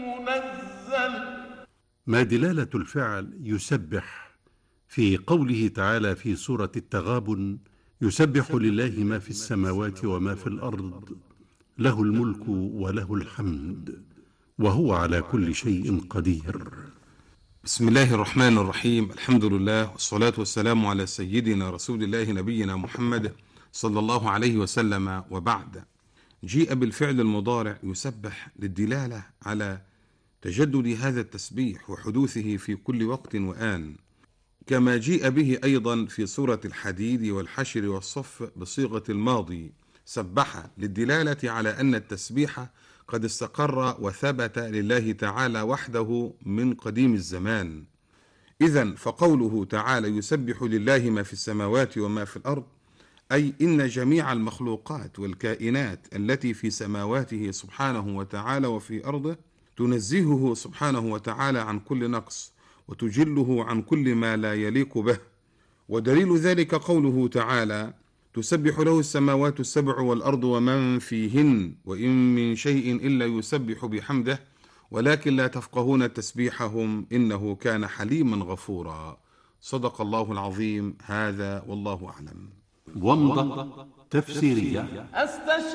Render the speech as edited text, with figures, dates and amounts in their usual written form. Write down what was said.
منزل. ما دلالة الفعل يسبح في قوله تعالى في سورة التغابن: يسبح لله ما في السماوات وما في الأرض، له الملك وله الحمد وهو على كل شيء قدير. بسم الله الرحمن الرحيم. الحمد لله والصلاة والسلام على سيدنا رسول الله نبينا محمد صلى الله عليه وسلم، وبعد. جيء بالفعل المضارع يسبح للدلالة على تجدد هذا التسبيح وحدوثه في كل وقت وآن، كما جيء به أيضا في سورة الحديد والحشر والصف بصيغة الماضي سبح، للدلالة على أن التسبيح قد استقر وثبت لله تعالى وحده من قديم الزمان. إذن فقوله تعالى يسبح لله ما في السماوات وما في الأرض، أي إن جميع المخلوقات والكائنات التي في سماواته سبحانه وتعالى وفي أرضه تنزهه سبحانه وتعالى عن كل نقص، وتجله عن كل ما لا يليق به. ودليل ذلك قوله تعالى تسبح له السماوات السبع والأرض ومن فيهن وإن من شيء إلا يسبح بحمده ولكن لا تفقهون تسبيحهم إنه كان حليما غفورا. صدق الله العظيم. هذا والله أعلم. ومضة تفسيرية.